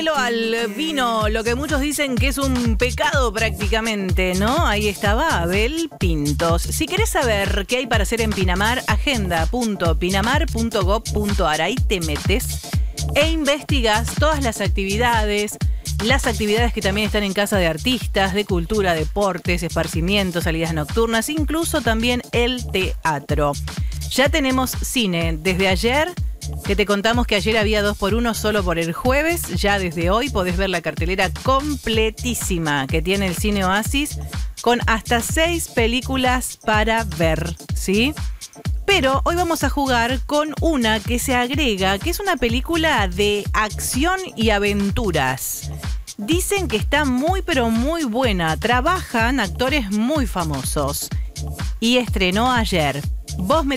paralelo al vino, lo que muchos dicen que es un pecado prácticamente, ¿no? Ahí estaba Abel Pintos. Si querés saber qué hay para hacer en Pinamar, agenda.pinamar.gov.ar. Ahí te metes e investigás todas las actividades que también están en casa de artistas, de cultura, deportes, esparcimientos, salidas nocturnas, incluso también el teatro. Ya tenemos cine desde ayer, que te contamos que ayer había 2x1 solo por el jueves. Ya desde hoy podés ver la cartelera completísima que tiene el Cine Oasis, con hasta 6 películas para ver, ¿sí? Pero hoy vamos a jugar con una que se agrega, que es una película de acción y aventuras. Dicen que está muy pero muy buena. Trabajan actores muy famosos. Y estrenó ayer. Vos